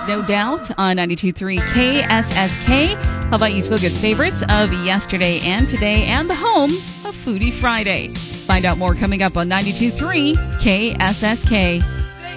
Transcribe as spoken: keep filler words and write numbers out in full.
No Doubt on ninety-two point three K S S K. How about you feel good favorites of yesterday and today and the home of Foodie Friday. Find out more coming up on ninety-two point three K S S K.